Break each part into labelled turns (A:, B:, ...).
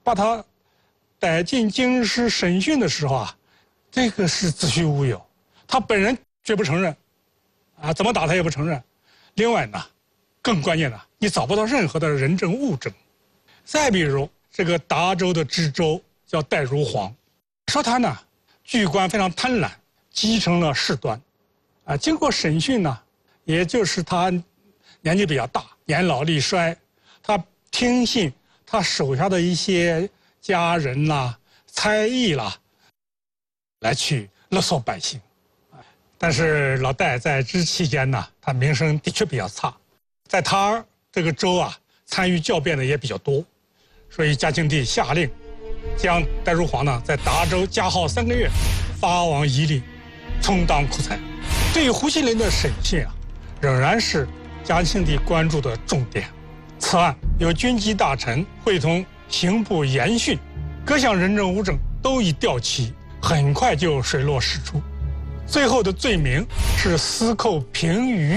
A: 把他带进京师审讯的时候啊，这个是子虚乌有，他本人绝不承认，啊，怎么打他也不承认。另外呢，更关键的，你找不到任何的人证物证。再比如这个达州的知州叫戴如煌，说他呢，居官非常贪婪，继承了世端，啊，经过审讯呢，也就是他年纪比较大，年老力衰，他听信他手下的一些家人啦、差役啦，来去勒索百姓。但是老戴在这期间呢，他名声的确比较差，在他这个州啊，参与教变的也比较多，所以嘉庆帝下令将戴如煌呢在达州加号3个月，发往夷陵，充当苦差。对于胡锡麟的审讯啊，仍然是嘉庆帝关注的重点。此案由军机大臣会同刑部研讯，各项人证物证都已调齐，很快就水落石出。最后的罪名是私扣平鱼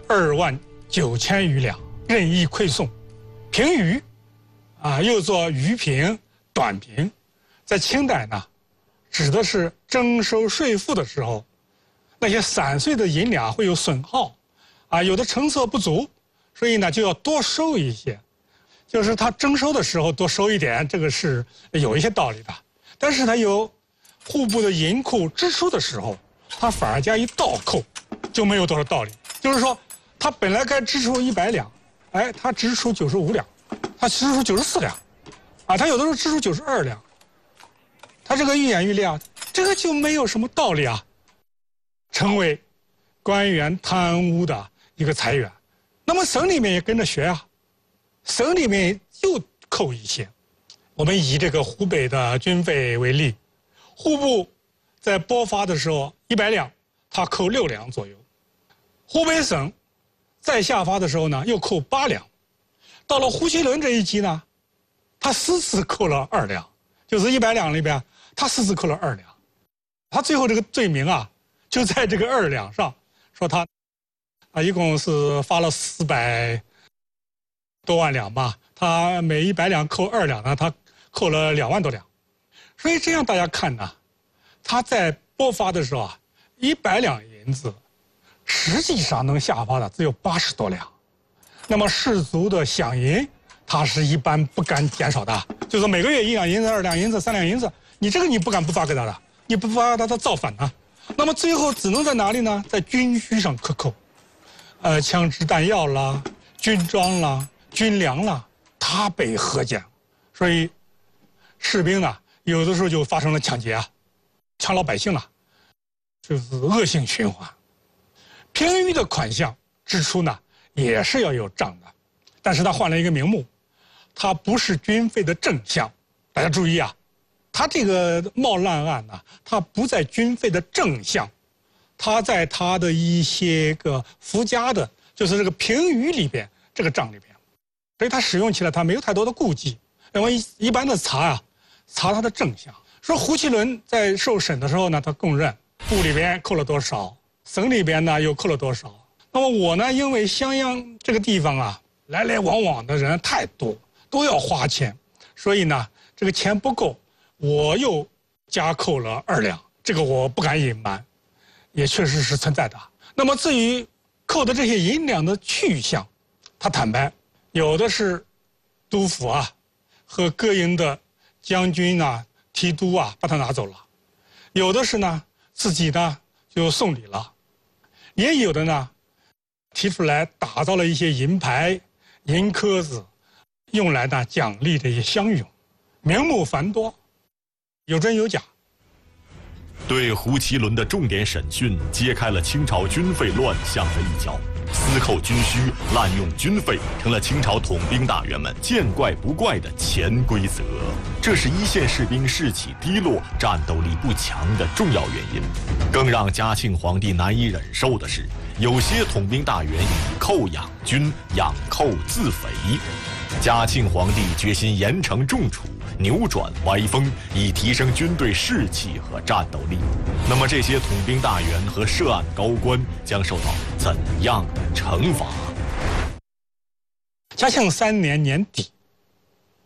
A: 29000余两，任意馈送。平鱼，啊，又作鱼平、短平，在清代呢，指的是征收税赋的时候，那些散碎的银两会有损耗，啊，有的成色不足，所以呢就要多收一些。就是他征收的时候多收一点，这个是有一些道理的。但是他有户部的银库支出的时候，他反而加以倒扣，就没有多少道理。就是说，他本来该支出100两，哎，他支出95两，他支出94两，啊，他有的时候支出92两，他这个愈演愈烈啊，这个就没有什么道理啊，成为官员贪污的一个财源。那么省里面也跟着学啊，省里面又扣一些。我们以这个湖北的军费为例，户部在拨发的时候100两，他扣6两左右；湖北省再下发的时候呢，又扣8两。到了胡锡麟这一级呢，他私自扣了2两，就是100两里边，他私自扣了2两。他最后这个罪名啊，就在这个2两上，说他啊一共是发了400多万两吧，他每100两扣2两呢，他扣了2万多两。所以这样大家看呢，他在拨发的时候啊，100两银子，实际上能下发的只有80多两。那么士族的饷银，他是一般不敢减少的，就是每个月1两银子、2两银子、3两银子，你这个你不敢不发给他的，你不发他造反呢。那么最后只能在哪里呢？在军需上克扣，枪支弹药啦、军装啦、军粮啦，他被核减，所以士兵呢，有的时候就发生了抢劫啊，抢老百姓了，就是恶性循环。平余的款项支出呢，也是要有账的，但是他换了一个名目，它不是军费的正项。大家注意啊，他这个冒滥案呢，它不在军费的正项，它在他的一些个附加的，就是这个平余里边这个账里边，所以他使用起来他没有太多的顾忌。因为一般的查啊，查他的正项。说胡锡麟在受审的时候呢，他供认部里边扣了多少，省里边呢又扣了多少。那么我呢，因为襄阳这个地方啊，来来往往的人太多，都要花钱，所以呢，这个钱不够，我又加扣了2两，这个我不敢隐瞒，也确实是存在的。那么至于扣的这些银两的去向，他坦白，有的是督府啊和各营的将军啊、提督啊把他拿走了，有的是呢自己呢就送礼了，也有的呢提出来打造了一些银牌、银壳子，用来呢奖励这些乡勇，名目繁多，有真有假。
B: 对胡锡麟的重点审讯揭开了清朝军费乱象的一角，私扣军需、滥用军费成了清朝统兵大员们见怪不怪的潜规则，这是一线士兵士气低落、战斗力不强的重要原因。更让嘉庆皇帝难以忍受的是，有些统兵大员以扣养军、养寇自肥。嘉庆皇帝决心严惩重处，扭转歪风，以提升军队士气和战斗力。那么这些统兵大员和涉案高官将受到怎样的惩罚？
A: 嘉庆3年年底，